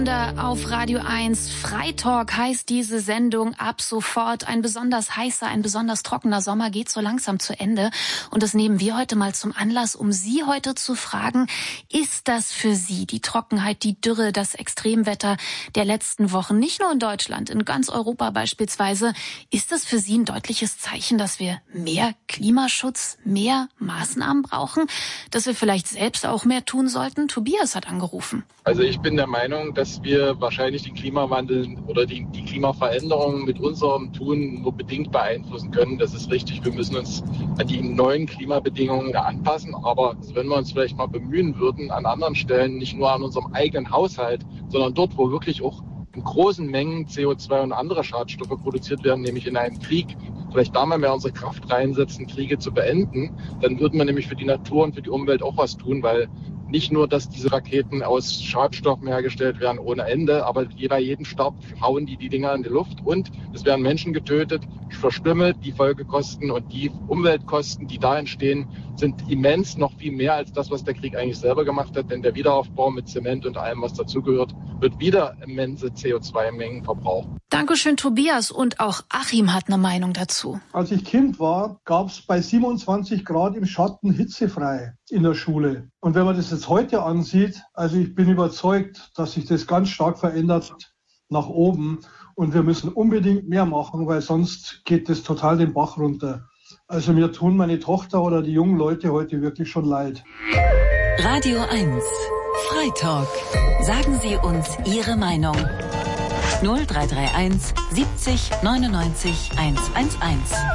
Auf Radio 1. Freitalk heißt diese Sendung ab sofort. Ein besonders heißer, ein besonders trockener Sommer geht so langsam zu Ende. Und das nehmen wir heute mal zum Anlass, um Sie heute zu fragen, ist das für Sie, die Trockenheit, die Dürre, das Extremwetter der letzten Wochen, nicht nur in Deutschland, in ganz Europa beispielsweise, ist das für Sie ein deutliches Zeichen, dass wir mehr Klimaschutz, mehr Maßnahmen brauchen, dass wir vielleicht selbst auch mehr tun sollten? Tobias hat angerufen. Also ich bin der Meinung, dass wir wahrscheinlich den Klimawandel oder die Klimaveränderung mit unserem Tun nur bedingt beeinflussen können. Das ist richtig. Wir müssen uns an die neuen Klimabedingungen anpassen. Aber wenn wir uns vielleicht mal bemühen würden, an anderen Stellen, nicht nur an unserem eigenen Haushalt, sondern dort, wo wirklich auch in großen Mengen CO2 und andere Schadstoffe produziert werden, nämlich in einem Krieg, vielleicht da mal mehr unsere Kraft reinsetzen, Kriege zu beenden, dann würden wir nämlich für die Natur und für die Umwelt auch was tun, weil nicht nur, dass diese Raketen aus Schadstoffen hergestellt werden ohne Ende, aber bei jedem Start hauen die Dinger in die Luft und es werden Menschen getötet, verstümmelt. Die Folgekosten und die Umweltkosten, die da entstehen, sind immens, noch viel mehr als das, was der Krieg eigentlich selber gemacht hat. Denn der Wiederaufbau mit Zement und allem, was dazugehört, wird wieder immense CO2-Mengen verbrauchen. Dankeschön, Tobias. Und auch Achim hat eine Meinung dazu. Als ich Kind war, gab es bei 27 Grad im Schatten hitzefrei in der Schule. Und wenn man das jetzt heute ansieht, also ich bin überzeugt, dass sich das ganz stark verändert nach oben. Und wir müssen unbedingt mehr machen, weil sonst geht das total den Bach runter. Also mir tun meine Tochter oder die jungen Leute heute wirklich schon leid. Radio 1 Freitalk. Sagen Sie uns Ihre Meinung. 0331 70 99 111.